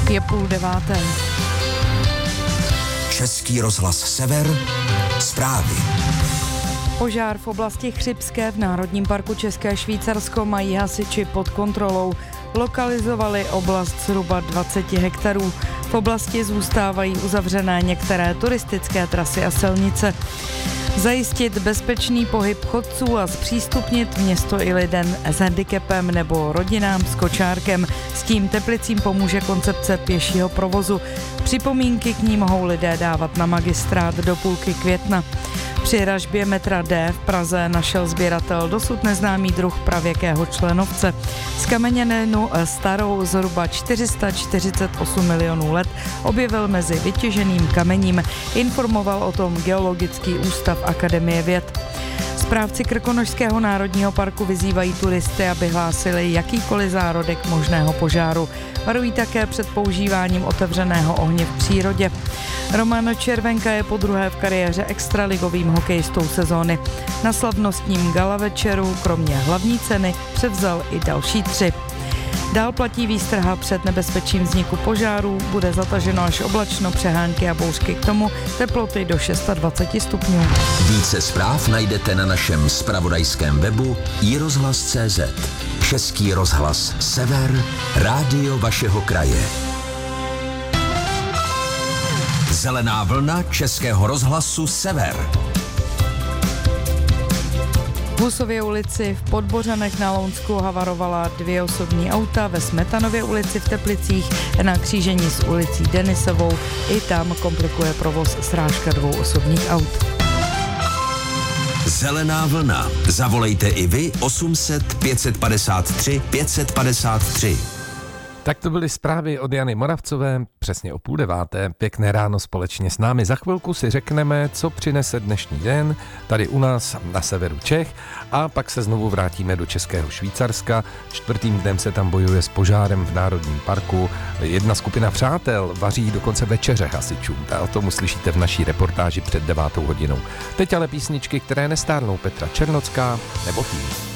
Je 8:30. Český rozhlas Sever, zprávy. Požár v oblasti Chřibské v Národním parku České Švýcarsko mají hasiči pod kontrolou. Lokalizovali oblast zhruba 20 hektarů. V oblasti zůstávají uzavřené některé turistické trasy a silnice. Zajistit bezpečný pohyb chodců a zpřístupnit město i lidem s handicapem nebo rodinám s kočárkem. S tím Teplicím pomůže koncepce pěšího provozu. Připomínky k ní mohou lidé dávat na Magistrát do půlky května. Při ražbě metra D v Praze našel sběratel dosud neznámý druh pravěkého členovce. Zkameněninu starou zhruba 448 milionů let objevil mezi vytěženým kamením. Informoval o tom Geologický ústav Akademie věd. Správci Krkonošského národního parku vyzývají turisty, aby hlásili jakýkoliv zárodek možného požáru. Varují také před používáním otevřeného ohně v přírodě. Roman Červenka je podruhé v kariéře extraligovým hokejistou sezóny. Na slavnostním gala večeru kromě hlavní ceny převzal i další 3. Dál platí výstraha před nebezpečím vzniku požárů, bude zataženo až oblačno, přehánky a bouřky, k tomu teploty do 26 stupňů. Více zpráv najdete na našem zpravodajském webu iRozhlas.cz. Český rozhlas Sever, rádio vašeho kraje. Zelená vlna Českého rozhlasu Sever. V Husově ulici v Podbořanech na Lounsku havarovala 2 osobní auta, ve Smetanově ulici v Teplicích na křížení s ulicí Denisovou. I tam komplikuje provoz srážka 2 osobních aut. Zelená vlna. Zavolejte i vy 800 553 553. Tak to byly zprávy od Jany Moravcové, přesně o 8:30. Pěkné ráno společně s námi. Za chvilku si řekneme, co přinese dnešní den tady u nás na severu Čech a pak se znovu vrátíme do Českého Švýcarska. 4. dnem se tam bojuje s požárem v Národním parku. Jedna skupina přátel vaří dokonce večeře hasičům. A o tom uslyšíte v naší reportáži před 9 hodinou. Teď ale písničky, které nestárnou, Petra Černocká nebo Tým.